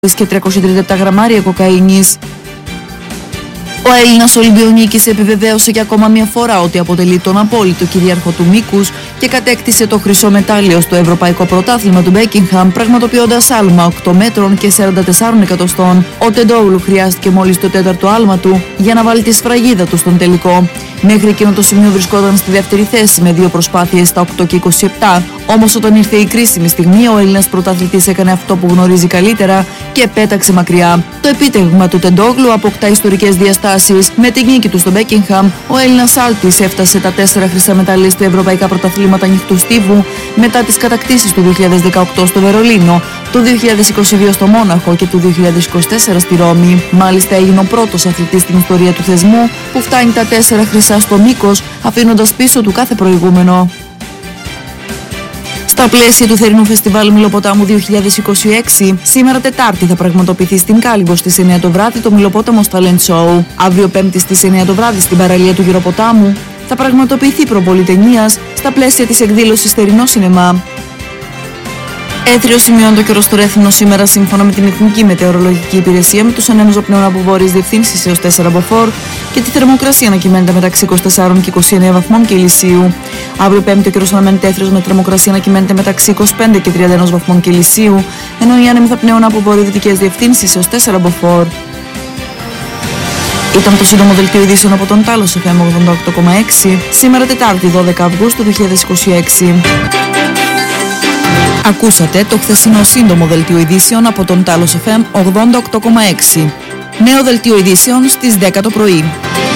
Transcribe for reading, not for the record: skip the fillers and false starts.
και 337 γραμμάρια κοκαίνης. Ο Έλληνας Ολυμπιονίκης επιβεβαίωσε για ακόμα μια φορά ότι αποτελεί τον απόλυτο κυρίαρχο του μήκους και κατέκτησε το χρυσό μετάλλιο στο Ευρωπαϊκό Πρωτάθλημα του Μπέκιγχαμ, πραγματοποιώντας άλμα 8 μέτρων και 44 εκατοστών. Ο Τεντόγλου χρειάστηκε μόλις το τέταρτο άλμα του για να βάλει τη σφραγίδα του στον τελικό. Μέχρι εκείνο το σημείο βρισκόταν στη δεύτερη θέση με 2 προσπάθειες στα 8 και 27. Όμως όταν ήρθε η κρίσιμη στιγμή, ο Έλληνας πρωταθλητής έκανε αυτό που γνωρίζει καλύτερα και πέταξε μακριά. Το επίτευγμα του Τεντόγλου αποκτά ιστορικές διαστάσεις. Με την νίκη του στο Μπέκιγχαμ, ο Έλληνας άλτης έφτασε τα 4 χρυσά μετάλλια στα Ευρωπαϊκά Πρωταθλήματα Ανοιχτού Στίβου μετά τις κατακτήσεις του 2018 στο Βερολίνο, του 2022 στο Μόναχο και του 2024 στη Ρώμη. Μάλιστα έγινε ο πρώτος αθλητής στην ιστορία του θεσμού που φτάνει τα 4 χρυσά στο μήκος, αφήνοντας πίσω του κάθε προηγούμενο. Στα πλαίσια του θερινού φεστιβάλ Μιλοποτάμου 2026, σήμερα Τετάρτη θα πραγματοποιηθεί στην Κάλυμβο στις 9 το βράδυ το Μιλοπόταμος Talent Show. Αύριο Πέμπτη στις 9 το βράδυ στην παραλία του Γυροποτάμου θα πραγματοποιηθεί προβολή ταινίας στα πλαίσια της εκδήλωσης Θερινό Σινεμά. Έθριο σημειώνει το καιρό στο Ρέθυμνο σήμερα σύμφωνα με την Εθνική Μετεωρολογική Υπηρεσία, με τους ανέμους οπνών από βόρειες διευθύνσεις έως 4 μποφόρ και τη θερμοκρασία να κυμαίνεται μεταξύ 24 και 29 βαθμών Κελσίου. Αύριο Πέμπτη ο καιρός αναμένεται έθριος με θερμοκρασία να κυμαίνεται μεταξύ 25 και 31 βαθμών Κελσίου, ενώ οι άνεμοι θα πνέουν από βορειοδυτικές διευθύνσεις έως 4 μποφόρ. Ήταν το σύντομο δελτίο ειδήσεων από τον Τάλος FM 88,6, σήμερα Τετάρτη 12 Αυγούστου 2026. Ακούσατε το χθεσινό σύντομο δελτίο ειδήσεων από τον Τάλος FM 88,6. Νέο δελτίο ειδήσεων στις 10 το πρωί.